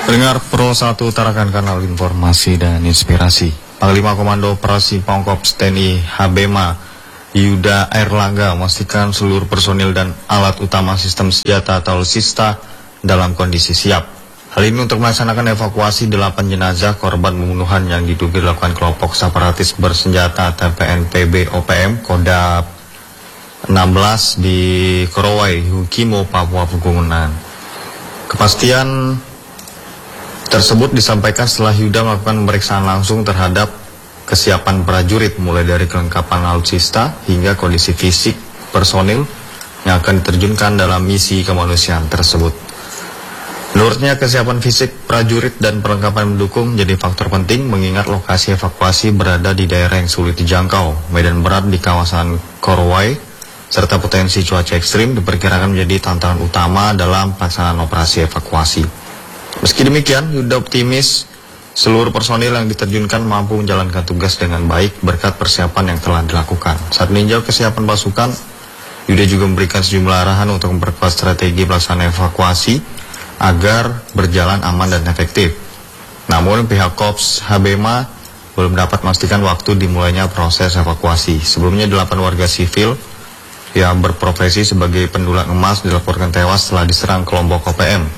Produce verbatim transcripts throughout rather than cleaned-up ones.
Pendengar Pro satu utarakan kanal informasi dan inspirasi. Panglima Komando Operasi Pangkops T N I Habema Yuda Airlangga memastikan seluruh personil dan alat utama sistem senjata atau alutsista dalam kondisi siap. Hal ini untuk melaksanakan evakuasi delapan jenazah korban pembunuhan yang diduga dilakukan kelompok separatis bersenjata T P N P B O P M Kodam enam belas di Korowai, Hukimo, Papua Pegunungan. Kepastian tersebut disampaikan setelah Yuda melakukan pemeriksaan langsung terhadap kesiapan prajurit, mulai dari kelengkapan alutsista hingga kondisi fisik personil yang akan diterjunkan dalam misi kemanusiaan tersebut. Menurutnya, kesiapan fisik prajurit dan perlengkapan mendukung menjadi faktor penting mengingat lokasi evakuasi berada di daerah yang sulit dijangkau, medan berat di kawasan Korowai, serta potensi cuaca ekstrim diperkirakan menjadi tantangan utama dalam pelaksanaan operasi evakuasi. Meski demikian, Yuda optimis seluruh personil yang diterjunkan mampu menjalankan tugas dengan baik berkat persiapan yang telah dilakukan. Saat meninjau kesiapan pasukan, Yuda juga memberikan sejumlah arahan untuk memperkuat strategi pelaksanaan evakuasi agar berjalan aman dan efektif. Namun pihak Kops Habema belum dapat memastikan waktu dimulainya proses evakuasi. Sebelumnya delapan warga sivil yang berprofesi sebagai pendulang emas dilaporkan tewas setelah diserang kelompok O P M.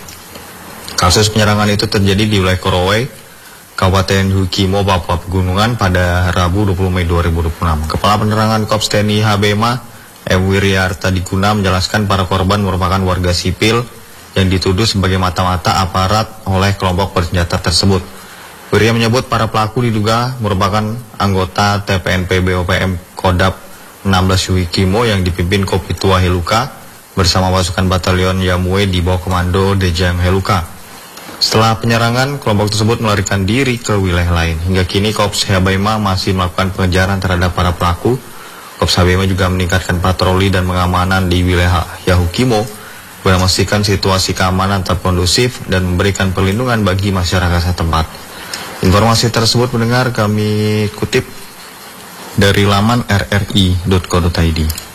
Kasus penyerangan itu terjadi di wilayah Korowai, Kabupaten Hukimo, Papua Pegunungan pada Rabu dua puluh Mei dua ribu dua puluh enam. Kepala Penerangan Kops T N I Habema, M. Wiryarta Diguna, menjelaskan para korban merupakan warga sipil yang dituduh sebagai mata-mata aparat oleh kelompok bersenjata tersebut. Wirya menyebut para pelaku diduga merupakan anggota T P N P B O P M Kodam enam belas Hukimo yang dipimpin Kopitua Heluka bersama pasukan batalion Yamue di bawah komando Dejang Heluka. Setelah penyerangan, kelompok tersebut melarikan diri ke wilayah lain. Hingga kini Kops Habema masih melakukan pengejaran terhadap para pelaku. Kops Habema juga meningkatkan patroli dan pengamanan di wilayah Yahukimo guna memastikan situasi keamanan tetap kondusif dan memberikan perlindungan bagi masyarakat setempat. Informasi tersebut mendengar kami kutip dari laman r r i dot co dot i d.